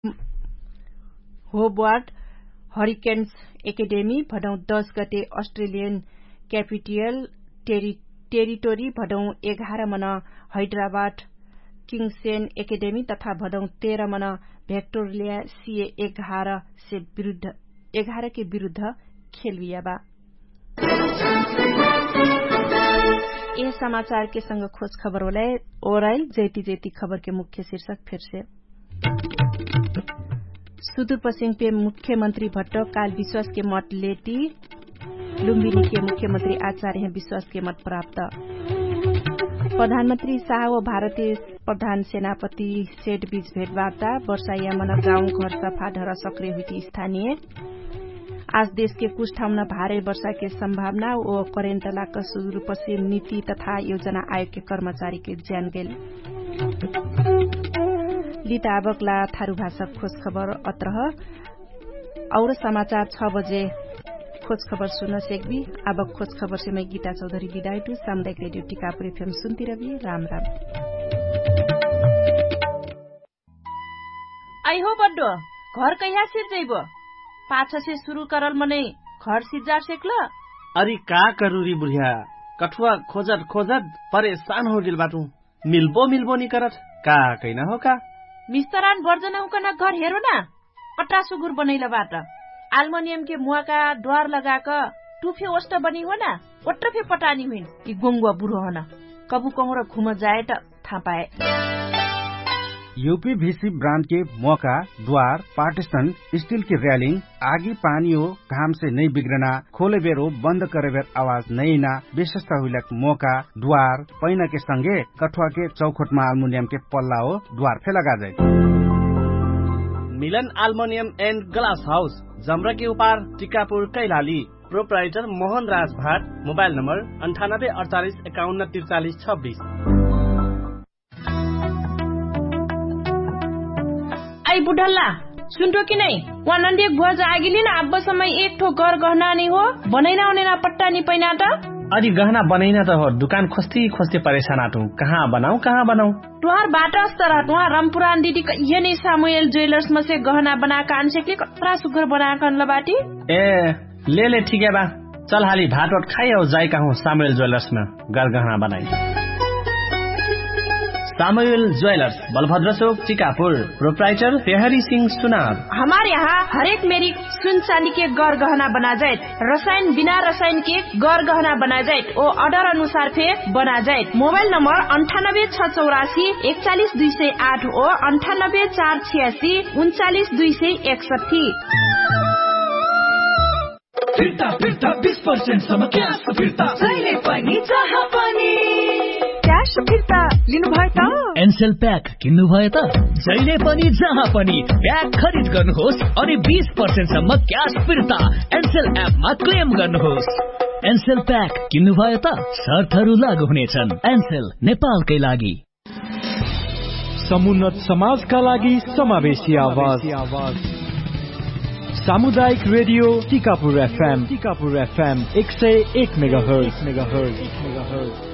Hobart hurricanes academy भदौ 10 गते Australian capital territory भदौ 11 मन Hyderabad किङ्सन academy तथा भदौ 13 मन भिक्टोरिया सीए 11 के विरुद्ध खेलवियाबा। यह समाचार के संग खोज खबर ओराइल जेती खबर के मुख्य शीर्षक फिर से। सुदूरपश्चिम के मुख्यमंत्री भट्ट काल विश्वास के मत लेटी लुम्बिनी के मुख्यमंत्री आचार्य विश्वास के मत प्राप्त। प्रधानमंत्री शाह व भारतीय प्रधान सेनापति सेठ बीच भेटवार्ता वर्षायामन गाउँ घर सफा ढर सक्रिय हुई स्थानीय। आज देश के कुछ ठाउँ भारी वर्षा के संभावना ओ करेन्ट लाक सुदूरपश्चिम नीति तथा योजना आयोग के कर्मचारी के जान गेल। लिताबकला थारू भाषा खोज खबर अत्रह और समाचार 6 बजे खोज खबर सुन्न सेक्बी। अब खोज खबर से मैं गीता चौधरी विदाई टू सामुदायिक रेडियो टीकापुर एफएम सुनती रही। राम राम। आई हो बड्डो घर कहिया सिर जइबो पाछा से शुरू करल मने घर सिजा सेकल। अरे का करूरी बुढ़िया कठुआ खोजत परेशान हो गेल बाटू मिल्बो नि करत का कैना हो का मिस्तरान वर्जना उकना घर हेरो ना पट्टा सुगुर बनैला बाट एल्युमिनियम के मुआ का द्वार लगाक टुफे ओस्ट बनी हो ना ओट्रफे पटानी हुइन कि गोंगुआ बुढो होना कबु कहूँ र घुम जाए त थाहा पाए। यूपीवीसी ब्रांड के मौका द्वार पार्टीशन स्टील की रेलिंग आगी पानी हो घाम से नहीं बिगड़ना खोले बेर हो बंद करे बेर आवाज नहीं ना विशेषता हुई मौका द्वार पैना के संगे कठुआ के चौखट में एल्युमिनियम के पल्ला हो द्वार फे लगा जाए। मिलन एल्युमिनियम एंड ग्लास हाउस जमरा के उपार Tikapur Kailali. Proprietor Mohan Raj Bhat. Mobile number 9848514326। I बुढल्ला सुनतो कि नहीं वहाँ नंदी गुआ जागिली ना अब समय एक ठो घर गहना नहीं हो बनैना होने ना पट्टा नहीं पैना था। अरे गहना बनैना तो हो दुकान खोजती परेशान आटू कहाँ बनाऊ तुहार बाटा अस्तर वहाँ रामपुरान दीदी ये नहीं सामुएल ज्वेलर्स में से गहना बना कान से कपड़ा सुगर बना कर लबाटी। ए ले ठीक है बा चल हाली भात वाट खाई और जाए कहूँ सामुएल ज्वेलर्स में गहना बनाई। सामुएल ज्वेलर्स बलभद्र चौक टीकापुर। प्रोप्राइटर पेहरी सिंह सुनार। हमारे यहाँ हरेक मेरी सुन चांदी के गौर गहना बना जाए रसायन बिना रसायन के गौर गहना बना जाए और ऑर्डर अनुसार फे बना जाए। मोबाइल नंबर 9868414208 और 9848639261। फिरता 20% सम्म क्यास फिर्ता जहिले पनि जहाँ पनि क्यास फिर्ता लिनु भयो त। एनसेल प्याक किन्नु भयो त जहिले पनि जहाँ पनि प्याक खरिद गर्नुहोस् अनि 20% सम्म क्यास फिर्ता एनसेल एपमा क्लेम गर्नुहोस्। एनसेल प्याक किन्नु भयो त शर्तहरू लागू हुनेछन्। एनसेल नेपालकै लागि समुन्नत समाजका लागि समावेशी आवाज सामुदायिक रेडियो टीकापुर एफएम 101 मेगाहर्ज।